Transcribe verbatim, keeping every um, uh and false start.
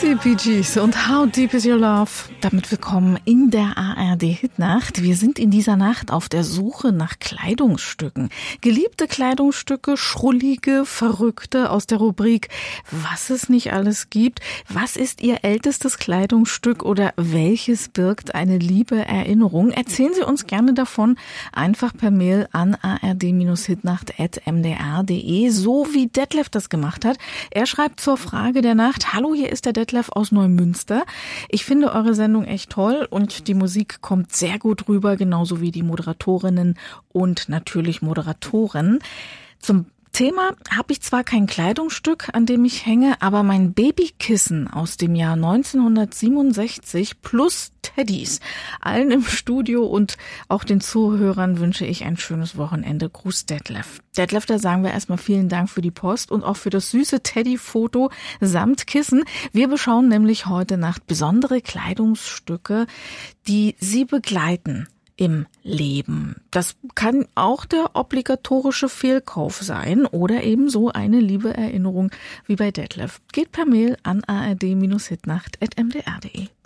Die Bee Gees und How Deep Is Your Love. Damit willkommen in der A R D-Hitnacht. Wir sind in dieser Nacht auf der Suche nach Kleidungsstücken. Geliebte Kleidungsstücke, schrullige, verrückte aus der Rubrik Was es nicht alles gibt. Was ist Ihr ältestes Kleidungsstück oder welches birgt eine liebe Erinnerung? Erzählen Sie uns gerne davon. Einfach per Mail an a r d hitnacht at m d r punkt d e, so wie Detlef das gemacht hat. Er schreibt zur Frage der Nacht: Hallo, hier ist der Detlef aus Neumünster. Ich finde eure Sendung echt toll und die Musik kommt sehr gut rüber, genauso wie die Moderatorinnen und natürlich Moderatoren. Zum Thema habe ich zwar kein Kleidungsstück, an dem ich hänge, aber mein Babykissen aus dem Jahr neunzehnhundertsiebenundsechzig plus Teddys. Allen im Studio und auch den Zuhörern wünsche ich ein schönes Wochenende. Gruß Detlef. Detlef, da sagen wir erstmal vielen Dank für die Post und auch für das süße Teddy-Foto samt Kissen. Wir beschauen nämlich heute Nacht besondere Kleidungsstücke, die Sie begleiten im Leben. Das kann auch der obligatorische Fehlkauf sein oder eben so eine liebe Erinnerung wie bei Detlef. Geht per Mail an a r d hitnacht at m d r punkt d e.